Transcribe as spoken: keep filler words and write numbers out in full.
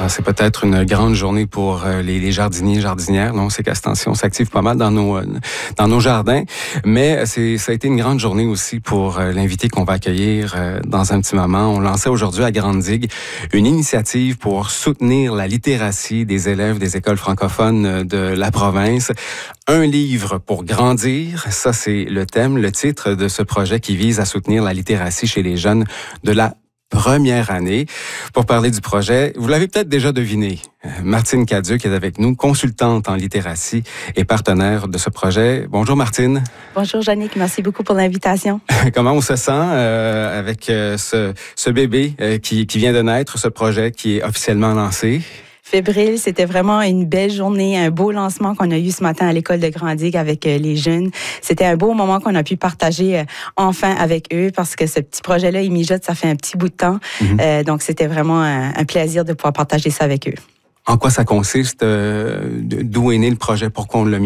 Ah, c'est peut-être une grande journée pour euh, les, les jardiniers et jardinières. Non, c'est qu'à ce temps-ci, on s'active pas mal dans nos euh, dans nos jardins. Mais c'est ça a été une grande journée aussi pour euh, l'invité qu'on va accueillir euh, dans un petit moment. On lançait aujourd'hui à Grande-Digue une initiative pour soutenir la littératie des élèves des écoles francophones de la province. Un livre pour grandir, ça c'est le thème, le titre de ce projet qui vise à soutenir la littératie chez les jeunes de la première année. Pour parler du projet, vous l'avez peut-être déjà deviné, Martine Cadieux qui est avec nous, consultante en littératie et partenaire de ce projet. Bonjour Martine. Bonjour Jannick, merci beaucoup pour l'invitation. Comment on se sent euh, avec euh, ce, ce bébé euh, qui, qui vient de naître, ce projet qui est officiellement lancé? Fébrile, c'était vraiment une belle journée, un beau lancement qu'on a eu ce matin à l'école de Grande-Digue avec euh, les jeunes. C'était un beau moment qu'on a pu partager euh, enfin avec eux parce que ce petit projet-là, il mijote, ça fait un petit bout de temps. Mm-hmm. Euh, donc, c'était vraiment un, un plaisir de pouvoir partager ça avec eux. En quoi ça consiste? Euh, d'où est né le projet? Pourquoi on l'a mis